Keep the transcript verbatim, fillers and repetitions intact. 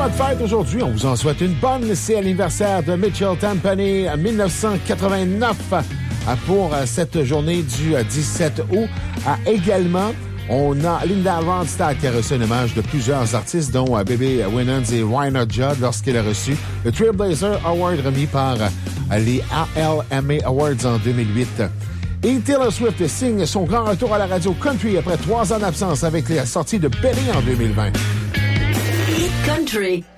votre fête aujourd'hui. On vous en souhaite une bonne. C'est l'anniversaire de Mitchell Tampany en dix-neuf cent quatre-vingt-neuf pour cette journée du dix-sept août. Également, on a Linda Ronstadt qui a reçu un hommage de plusieurs artistes, dont Bébé Winans et Reinhard Judd lorsqu'il a reçu le Trailblazer Award remis par les A L M A Awards en deux mille huit. Et Taylor Swift signe son grand retour à la radio country après trois ans d'absence avec la sortie de Belly en deux mille vingt. Hit Country.